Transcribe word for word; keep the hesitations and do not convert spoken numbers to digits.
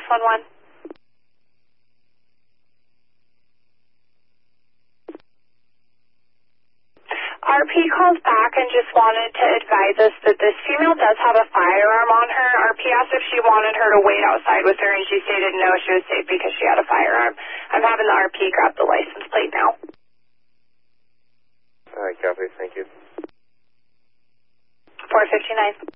one one. R P called back and just wanted to advise us that this female does have a firearm on her. R P asked if she wanted her to wait outside with her, and she stated no, she was safe because she had a firearm. I'm having the R P grab the license plate now. All right, copy. Thank you. four fifty-nine.